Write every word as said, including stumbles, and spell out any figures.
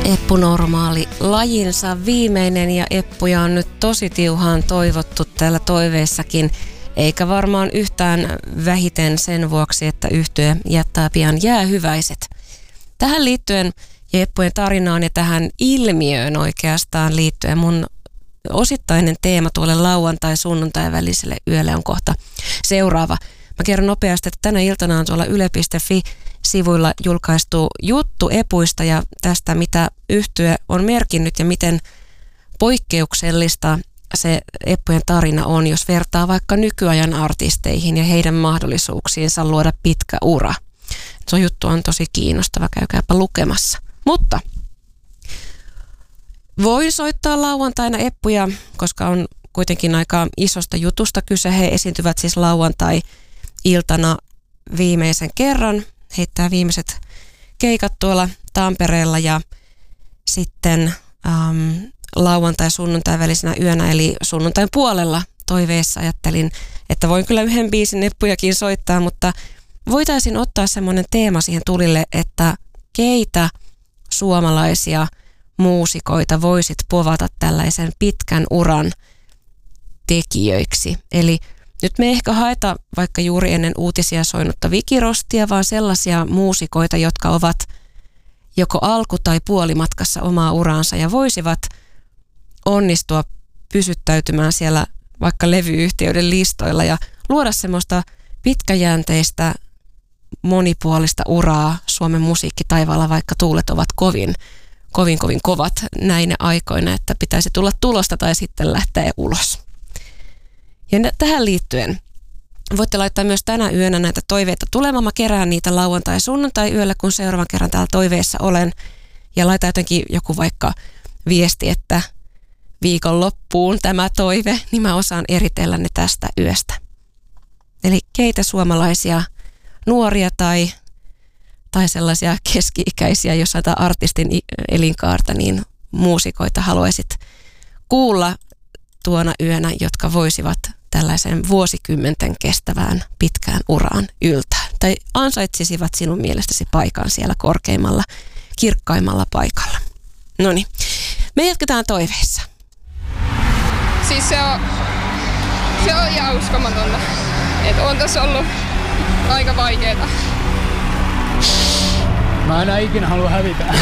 Eppu Normaali lajinsa viimeinen ja Eppuja on nyt tosi tiuhaan toivottu täällä toiveissakin, eikä varmaan yhtään vähiten sen vuoksi, että yhtye jättää pian jäähyväiset. Tähän liittyen ja Eppujen tarinaan ja tähän ilmiöön oikeastaan liittyen mun osittainen teema tuolle lauantai-sunnuntai väliselle yölle on kohta seuraava. Mä kerron nopeasti, että tänä iltana on tuolla yle piste fi-sivuilla julkaistu juttu Epuista ja tästä, mitä yhtye on merkinnyt ja miten poikkeuksellista se Eppujen tarina on, jos vertaa vaikka nykyajan artisteihin ja heidän mahdollisuuksiinsa luoda pitkä ura. Se juttu on tosi kiinnostava, käykääpä lukemassa. Mutta voin soittaa lauantaina Eppuja, koska on kuitenkin aika isosta jutusta kyse. He esiintyvät siis lauantai-iltana viimeisen kerran. Heittää viimeiset keikat tuolla Tampereella ja sitten ähm, lauantai-sunnuntai välisenä yönä, eli sunnuntain puolella toiveessa ajattelin, että voin kyllä yhden biisin Eppujakin soittaa, mutta voitaisiin ottaa semmoinen teema siihen tulille, että keitä suomalaisia muusikoita voisit povata tällaisen pitkän uran tekijöiksi. Eli nyt me ei ehkä haeta vaikka juuri ennen uutisia soinutta vikirostia, vaan sellaisia muusikoita, jotka ovat joko alku- tai puolimatkassa omaa uraansa ja voisivat onnistua pysyttäytymään siellä vaikka levyyhtiöiden listoilla ja luoda semmoista pitkäjänteistä, monipuolista uraa Suomen musiikkitaivaalla, vaikka tuulet ovat kovin, kovin, kovin kovat näinä aikoina, että pitäisi tulla tulosta tai sitten lähteä ulos. Ja tähän liittyen voitte laittaa myös tänä yönä näitä toiveita tulemaan. Mä kerään niitä lauantai- ja sunnuntai-yöllä, kun seuraavan kerran täällä toiveessa olen. Ja laita jotenkin joku vaikka viesti, että viikonloppuun tämä toive, niin mä osaan eritellä ne tästä yöstä. Eli keitä suomalaisia nuoria tai, tai sellaisia keski-ikäisiä, jos saadaan artistin elinkaarta, niin muusikoita haluaisit kuulla tuona yönä, jotka voisivat tällaisen vuosikymmenten kestävään pitkään uraan yltää. Tai ansaitsisivat sinun mielestäsi paikan siellä korkeimmalla, kirkkaimmalla paikalla. Noniin, me jatketaan toiveissa. Siis se on, se on ihan uskomatonta. Että on tässä ollut aika vaikeeta. Mä en ikinä halua hävitä.